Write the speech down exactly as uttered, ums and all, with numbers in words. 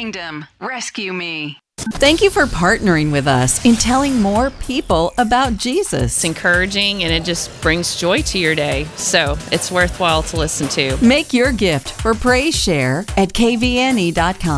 kingdom. Rescue me. Thank you for partnering with us in telling more people about Jesus. It's encouraging and it just brings joy to your day. So it's worthwhile to listen to. Make your gift for Praise Share at K V N E dot com.